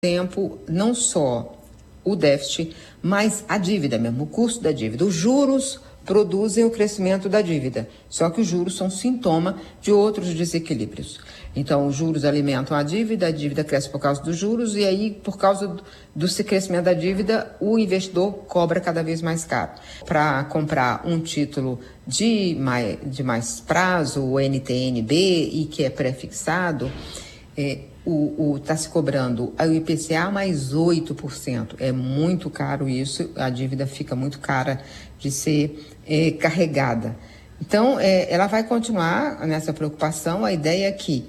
tempo, não só o déficit, mas a dívida mesmo, o custo da dívida. Os juros produzem o crescimento da dívida, só que os juros são sintoma de outros desequilíbrios. Então, os juros alimentam a dívida cresce por causa dos juros, e aí, por causa do crescimento da dívida, o investidor cobra cada vez mais caro. Para comprar um título de mais prazo, o NTN-B, e que é pré-fixado, está se cobrando o IPCA mais 8%. É muito caro isso, a dívida fica muito cara de ser carregada. Então, ela vai continuar nessa preocupação. A ideia é que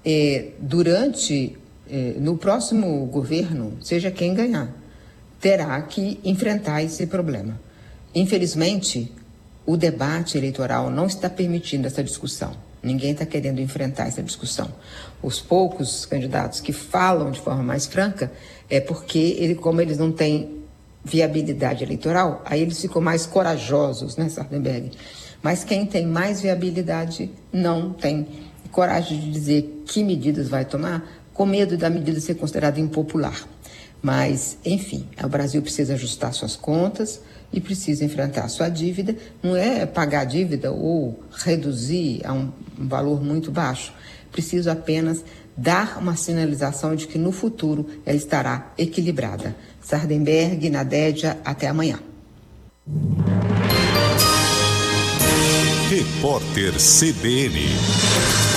no próximo governo, seja quem ganhar, terá que enfrentar esse problema. Infelizmente, o debate eleitoral não está permitindo essa discussão. Ninguém está querendo enfrentar essa discussão. Os poucos candidatos que falam de forma mais franca é porque, como eles não têm viabilidade eleitoral, aí eles ficam mais corajosos, né, Sardenberg? Mas quem tem mais viabilidade não tem coragem de dizer que medidas vai tomar, com medo da medida ser considerada impopular. Mas, enfim, o Brasil precisa ajustar suas contas e precisa enfrentar sua dívida. Não é pagar a dívida ou reduzir a um valor muito baixo. Preciso apenas dar uma sinalização de que no futuro ela estará equilibrada. Sardenberg, Nadédia, até amanhã. Repórter CBN.